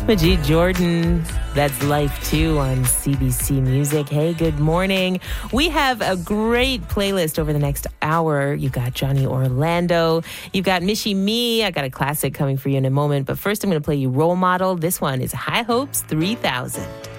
Majid Jordan, that's Life 2 on CBC Music. Hey, good morning. We have a great playlist over the next hour. You've got Johnny Orlando. You've got Michie Me. I got a classic coming for you in a moment. But first, I'm going to play you Role Model. This one is High Hopes 3000.